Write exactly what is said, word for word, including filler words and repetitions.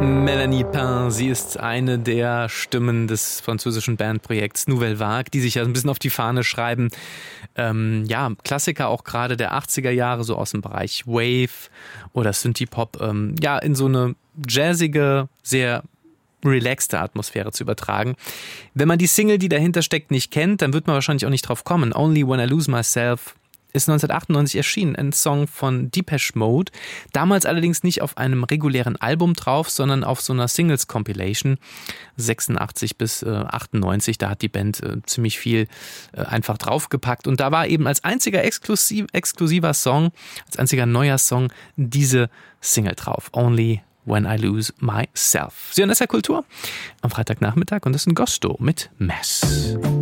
Melanie Pain, sie ist eine der Stimmen des französischen Bandprojekts Nouvelle Vague, die sich ja ein bisschen auf die Fahne schreiben. Ähm, ja, Klassiker auch gerade der achtziger Jahre, so aus dem Bereich Wave oder Synthie-Pop, ähm, ja, in so eine jazzige, sehr relaxte Atmosphäre zu übertragen. Wenn man die Single, die dahinter steckt, nicht kennt, dann wird man wahrscheinlich auch nicht drauf kommen. Only When I Lose Myself ist neunzehnhundertachtundneunzig erschienen, ein Song von Depeche Mode. Damals allerdings nicht auf einem regulären Album drauf, sondern auf so einer Singles-Compilation. sechsundachtzig bis achtundneunzig, da hat die Band äh, ziemlich viel äh, einfach draufgepackt. Und da war eben als einziger exklusiv, exklusiver Song, als einziger neuer Song diese Single drauf. Only When I Lose Myself. Sie hören S R Kultur am Freitagnachmittag und das ist ein Gusto mit Mess.